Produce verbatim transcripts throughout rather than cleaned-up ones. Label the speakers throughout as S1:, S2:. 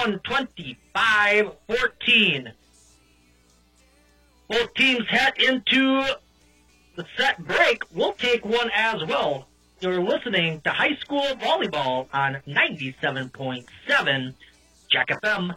S1: won twenty-five fourteen. Both teams head into the set break. We'll take one as well. You're listening to high school volleyball on ninety-seven point seven Jack F M.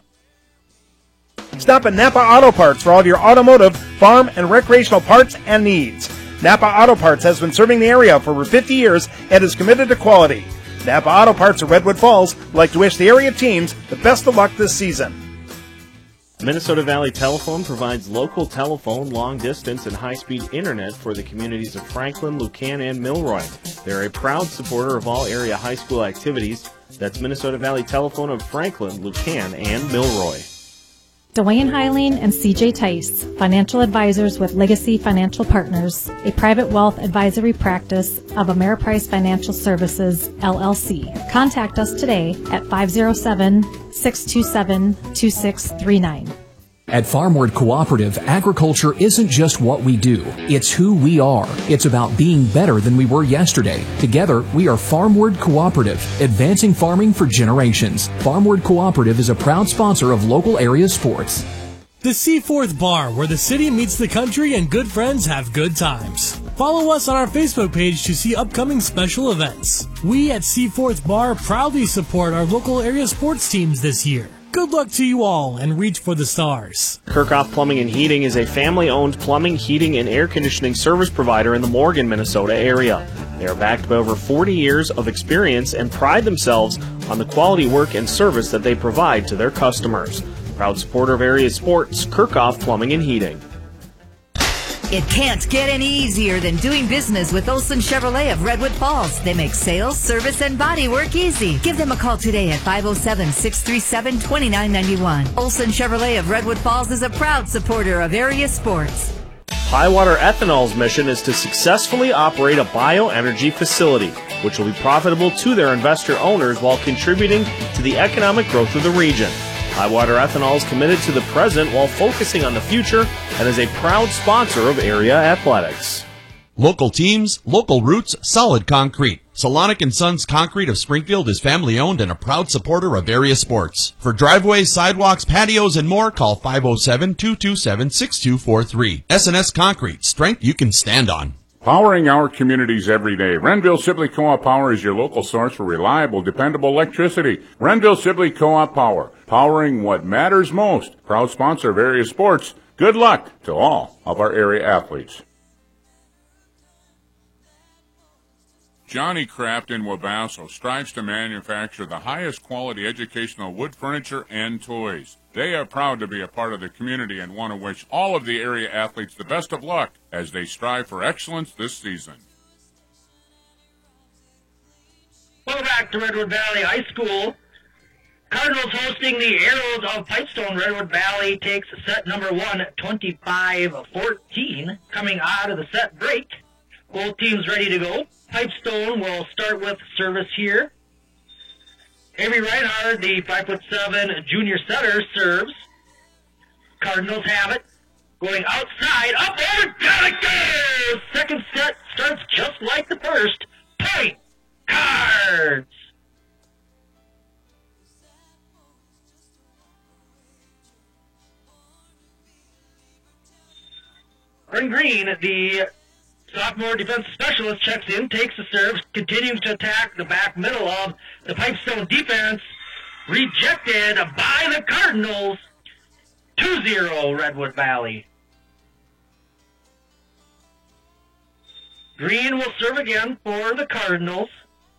S2: Stop at Napa Auto Parts for all of your automotive, farm, and recreational parts and needs. Napa Auto Parts has been serving the area for over fifty years and is committed to quality. Napa Auto Parts of Redwood Falls would like to wish the area teams the best of luck this season.
S3: Minnesota Valley Telephone provides local telephone, long-distance, and high-speed internet for the communities of Franklin, Lucan, and Milroy. They're a proud supporter of all area high school activities. That's Minnesota Valley Telephone of Franklin, Lucan, and Milroy.
S4: Dwayne Heiling and C J Tice, financial advisors with Legacy Financial Partners, a private wealth advisory practice of Ameriprise Financial Services, L L C. Contact us today at five oh seven, six two seven, two six three nine.
S5: At Farmward Cooperative, agriculture isn't just what we do, it's who we are. It's about being better than we were yesterday. Together, we are Farmward Cooperative, advancing farming for generations. Farmward Cooperative is a proud sponsor of local area sports.
S6: The Seaforth Bar, where the city meets the country and good friends have good times. Follow us on our Facebook page to see upcoming special events. We at Seaforth Bar proudly support our local area sports teams this year. Good luck to you all, and reach for the stars.
S3: Kirkhoff Plumbing and Heating is a family-owned plumbing, heating, and air conditioning service provider in the Morgan, Minnesota area. They are backed by over forty years of experience and pride themselves on the quality work and service that they provide to their customers. Proud supporter of area sports, Kirkhoff Plumbing and Heating.
S7: It can't get any easier than doing business with Olson Chevrolet of Redwood Falls. They make sales, service, and body work easy. Give them a call today at five oh seven, six three seven, two nine nine one. Olson Chevrolet of Redwood Falls is a proud supporter of area sports.
S3: Highwater Ethanol's mission is to successfully operate a bioenergy facility, which will be profitable to their investor owners while contributing to the economic growth of the region. Highwater Ethanol is committed to the present while focusing on the future and is a proud sponsor of area athletics.
S8: Local teams, local roots, solid concrete. Solonic and Sons Concrete of Springfield is family owned and a proud supporter of area sports. For driveways, sidewalks, patios, and more, call five oh seven, two two seven, six two four three. S and S Concrete, strength you can stand on.
S9: Powering our communities every day. Renville Sibley Co-op Power is your local source for reliable, dependable electricity. Renville Sibley Co-op Power, powering what matters most. Proud sponsor of area sports. Good luck to all of our area athletes. Johnny Craft in Wabasso strives to manufacture the highest quality educational wood furniture and toys. They are proud to be a part of the community and want to wish all of the area athletes the best of luck as they strive for excellence this season.
S1: Welcome back to Redwood Valley High School. Cardinals hosting the Arrows of Pipestone. Redwood Valley takes set number one, twenty-five fourteen. Coming out of the set break, both teams ready to go. Pipestone will start with service here. Avery Reinhardt, the five foot seven junior setter, serves. Cardinals have it. Going outside, up over, got it, go! Second set starts just like the first. Point, Cards! Aaron Green, the sophomore defense specialist, checks in, takes the serve, continues to attack the back middle of the Pipestone defense. Rejected by the Cardinals. two zero Redwood Valley. Green will serve again for the Cardinals.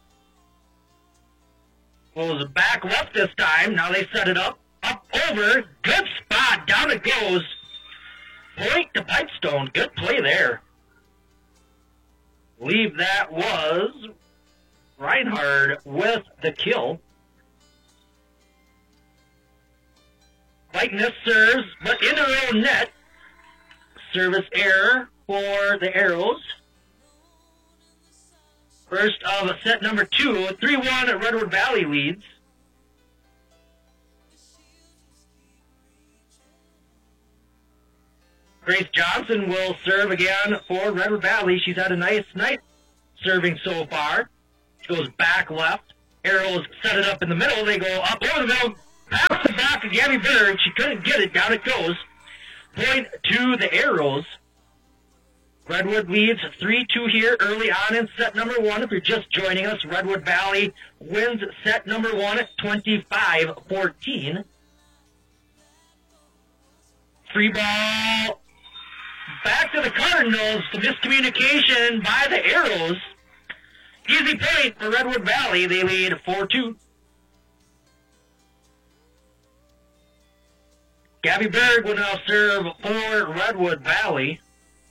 S1: Goes back left this time. Now they set it up. Up over. Good spot. Down it goes. Point to Pipestone. Good play there. I believe that was Reinhardt with the kill. Lightness serves, but into their own net. Service error for the Arrows. First of set number two, three one Redwood Valley leads. Grace Johnson will serve again for Redwood Valley. She's had a nice night serving so far. She goes back left. Arrows set it up in the middle. They go up over the middle, pass it back. to Gabby Berg. She couldn't get it. Down it goes. Point to the Arrows. Redwood leads three two here early on in set number one. If you're just joining us, Redwood Valley wins set number one at twenty-five fourteen. Free ball back to the Cardinals. The miscommunication by the Arrows. Easy point for Redwood Valley. They lead four two. Gabby Berg will now serve for Redwood Valley.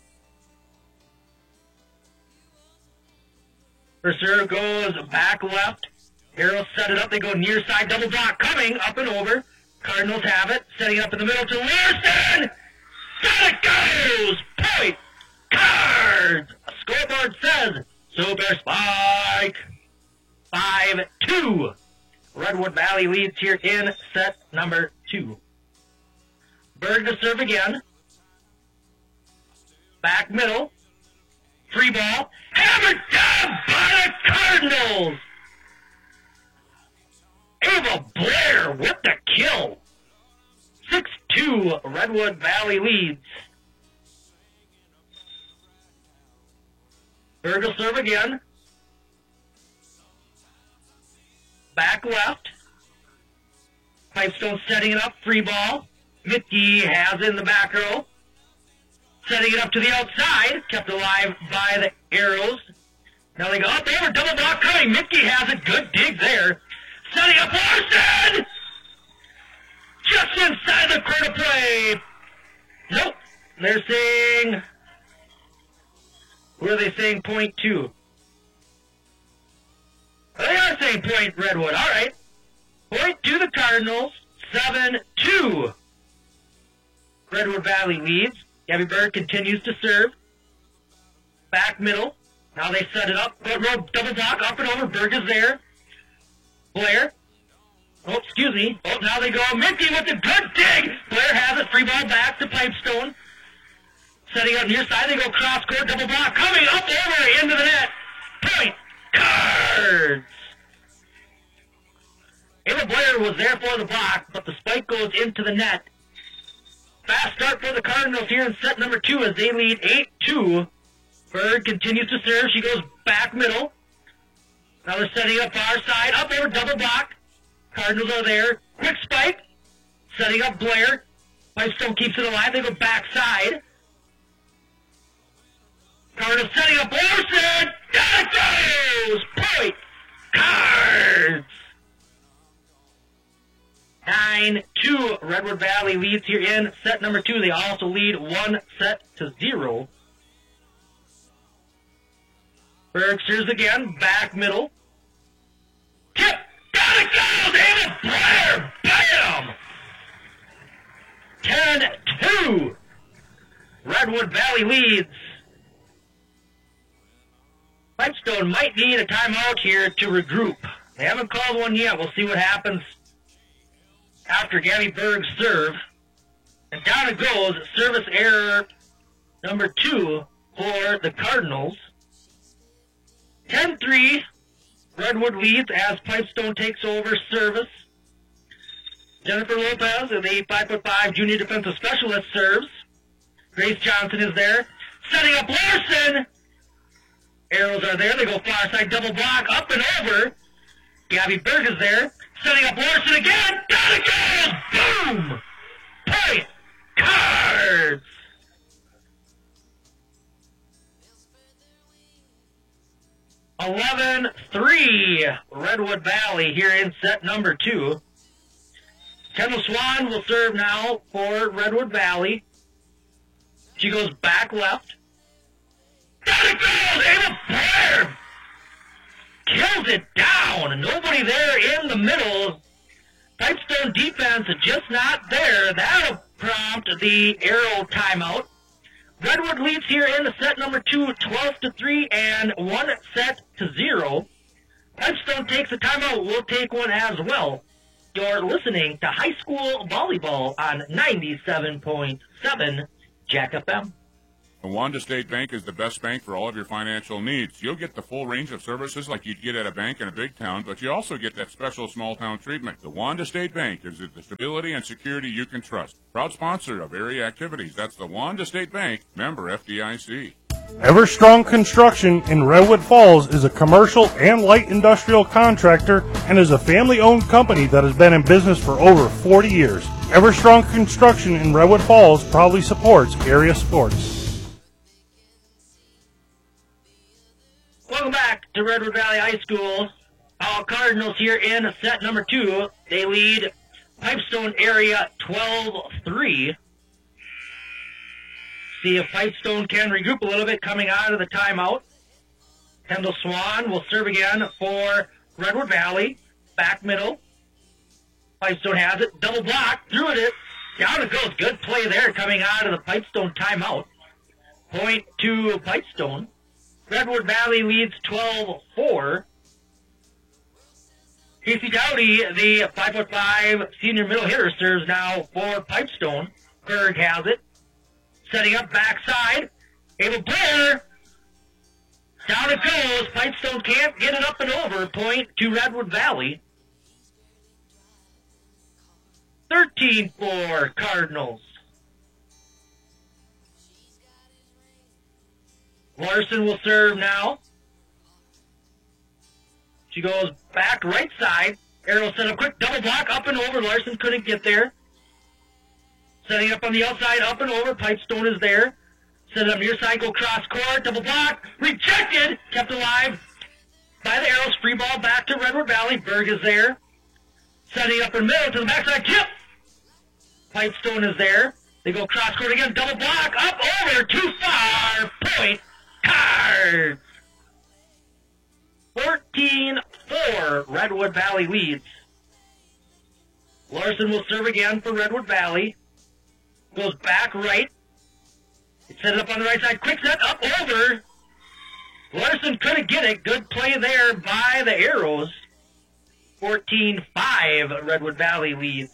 S1: Her serve goes back left. Arrows set it up. They go near side double block coming up and over. Cardinals have it. Setting up in the middle to Larson. Down it goes. Point. Cards. A scoreboard says Super Spike. five two. Redwood Valley leads here in set number two. Berg to serve again. Back middle. Free ball. Hammered down by the Cardinals. Ava Blair with the kill. six two. Redwood Valley leads. Berg will serve again. Back left. Pipestone setting it up. Free ball. Mitke has it in the back row. Setting it up to the outside. Kept alive by the Arrows. Now they go up. They have a double block coming. Mitke has it. Good dig there. Setting up Larson! Just inside the quarter play. Nope. They're saying... Who are they saying point two? They are saying point Redwood. All right. Point to the Cardinals. seven two. Redwood Valley leads. Gabby Berg continues to serve. Back middle. Now they set it up. Good row, double block, up and over. Berg is there. Blair. Oh, excuse me. Oh, now they go. Minty with the good dig. Blair has it. Free ball back to Pipestone. Setting up near side. They go cross court, double block. Coming up over into the net. Point. Cards. Ava Blair was there for the block, but the spike goes into the net. Fast start for the Cardinals here in set number two as they lead eight two. Berg continues to serve. She goes back middle. Now they're setting up far side. Up over double block. Cardinals are there. Quick spike. Setting up Blair. Pipestone keeps it alive. They go backside. Cardinals setting up Larson. Down it goes. Point. Cards. nine two. Redwood Valley leads here in set number two. They also lead one set to zero. Berg serves again. Back middle. Tip. Down it goes. Ava Blair. Bam. ten two. Redwood Valley leads. Pipestone might need a timeout here to regroup. They haven't called one yet. We'll see what happens after Gabby Berg's serve. And down it goes. Service error number two for the Cardinals. ten three. Redwood leads as Pipestone takes over service. Jennifer Lopez, the five foot five junior defensive specialist, serves. Grace Johnson is there. Setting up Larson. Arrows are there. They go far side double block up and over. Gabby Berg is there. Setting up Larson again. Down it goes. Boom. Point. Cards. eleven three. Redwood Valley here in set number two. Kendall Swan will serve now for Redwood Valley. She goes back left. Down it goes! Ava Blair kills it down. Nobody there in the middle. Pipestone defense just not there. That'll prompt the Arrow timeout. Redwood leads here in the set number two, twelve to three, and one set to zero. Pipestone takes a timeout. We'll take one as well. You're listening to high school volleyball on ninety-seven point seven Jack F M.
S9: The Wanda State Bank is the best bank for all of your financial needs. You'll get the full range of services like you'd get at a bank in a big town, but you also get that special small town treatment. The Wanda State Bank gives you the stability and security you can trust. Proud sponsor of area activities. That's the Wanda State Bank, member F D I C.
S10: Everstrong Construction in Redwood Falls is a commercial and light industrial contractor and is a family-owned company that has been in business for over forty years. Everstrong Construction in Redwood Falls proudly supports area sports.
S1: Welcome back to Redwood Valley High School. Our Cardinals here in set number two. They lead Pipestone area twelve three. See if Pipestone can regroup a little bit coming out of the timeout. Kendall Swan will serve again for Redwood Valley. Back middle. Pipestone has it. Double block. Threw it. Down it goes. Good play there coming out of the Pipestone timeout. Point to Pipestone. Redwood Valley leads twelve four. Casey Dowdy, the five foot five senior middle hitter, serves now for Pipestone. Berg has it. Setting up backside. Abel Blair. Down it goes. Pipestone can't get it up and over. Point to Redwood Valley. thirteen four Cardinals. Larson will serve now. She goes back right side. Arrow set up quick. Double block up and over. Larson couldn't get there. Setting up on the outside, up and over. Pipestone is there. Set it up near side, go cross court. Double block. Rejected. Kept alive by the Arrows. Free ball back to Redwood Valley. Berg is there. Setting up in the middle to the backside. Tip. Pipestone is there. They go cross court again. Double block. Up over. Too far. Point. Cards. fourteen four. Redwood Valley leads. Larson will serve again for Redwood Valley. Goes back right. Set it up on the right side. Quick set up over. Larson couldn't get it. Good play there by the Arrows. fourteen five. Redwood Valley leads.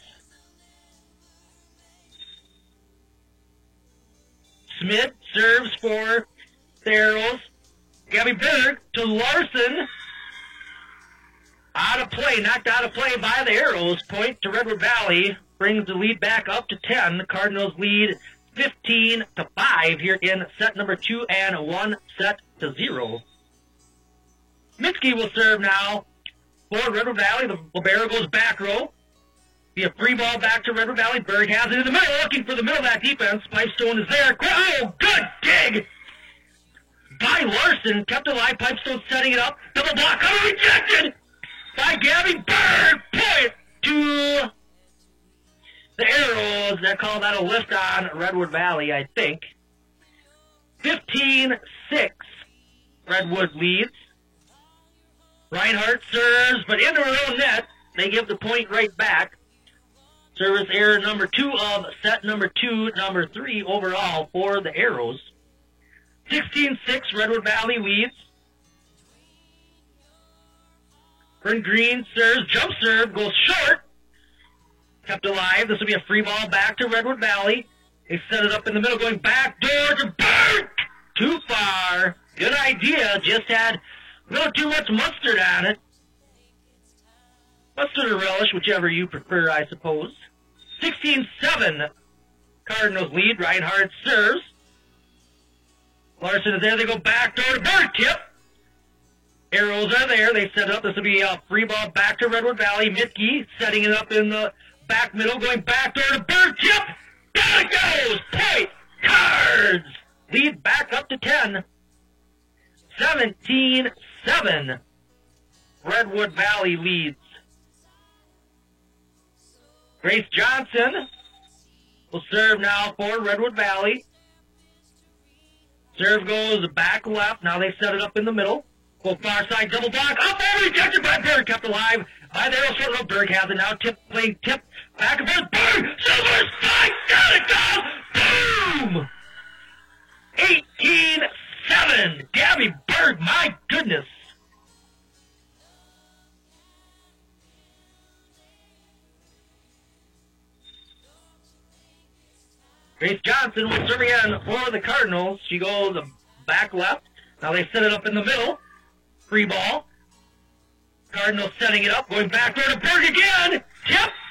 S1: Smith serves for the Arrows. Gabby Berg to Larson. Out of play. Knocked out of play by the Arrows. Point to Redwood Valley. Brings the lead back up to ten. The Cardinals lead fifteen to five here in set number two and one set to zero. Mitski will serve now for Redwood Valley. The libero goes back row. Be a free ball back to Redwood Valley. Berg has it in the middle, looking for the middle of that defense. Pipestone is there. Oh, good dig by Larson. Kept alive. Pipestone setting it up. Double block. Oh, rejected by Gabby Berg. Point to the Arrows. They call that a lift on Redwood Valley, I think. fifteen six. Redwood leads. Reinhardt serves, but into her own net. They give the point right back. Service error number two of set number two, number three overall for the Arrows. sixteen six, Redwood Valley leads. Bryn Green serves, jump serve, goes short. Kept alive. This will be a free ball back to Redwood Valley. They set it up in the middle, going back door to Berg. Too far. Good idea. Just had a little too much mustard on it. Mustard or relish, whichever you prefer, I suppose. sixteen seven. Cardinals lead. Reinhardt serves. Larson is there. They go back door to Berg. Tip. Arrows are there. They set it up. This will be a free ball back to Redwood Valley. Mitke setting it up in the back middle, going back door to Berg. Tip. Down it goes. Point. Cards. Lead back up to ten. seventeen seven. Redwood Valley leads. Grace Johnson will serve now for Redwood Valley. Serve goes back left. Now they set it up in the middle. Go far side, double block. Up over, rejected by Berg. Kept alive by the Arrows front row. Berg has it now. Tip, playing tip. Back and forth. Berg! Silver spike! Down it goes! Boom! eighteen seven. Gabby Berg, my goodness. Grace Johnson will serve again for the Cardinals. She goes back left. Now they set it up in the middle. Free ball. Cardinals setting it up, going back there to Berg again. Tip.